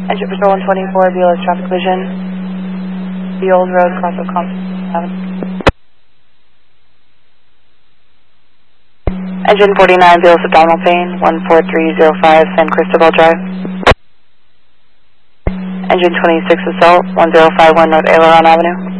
Engine Patrol 124, BLS traffic collision. The old road, cross of Compton. Engine 49, BLS abdominal pain, 14305 San Cristobal Drive. Engine 26, assault, 1051 North Aileron Avenue.